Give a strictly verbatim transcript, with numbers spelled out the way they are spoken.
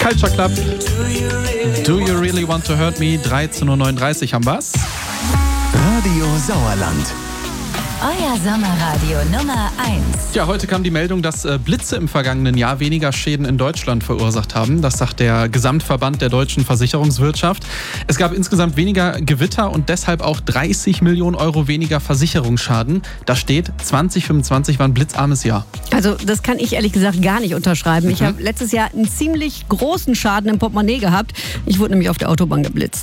Culture Club. Do you really want to hurt me? dreizehn Uhr neununddreißig haben wir's. Radio Sauerland. Euer Sommerradio Nummer eins. Ja, heute kam die Meldung, dass äh, Blitze im vergangenen Jahr weniger Schäden in Deutschland verursacht haben. Das sagt der Gesamtverband der deutschen Versicherungswirtschaft. Es gab insgesamt weniger Gewitter und deshalb auch dreißig Millionen Euro weniger Versicherungsschaden. Da steht, zwanzig fünfundzwanzig war ein blitzarmes Jahr. Also das kann ich ehrlich gesagt gar nicht unterschreiben. Mhm. Ich habe letztes Jahr einen ziemlich großen Schaden im Portemonnaie gehabt. Ich wurde nämlich auf der Autobahn geblitzt.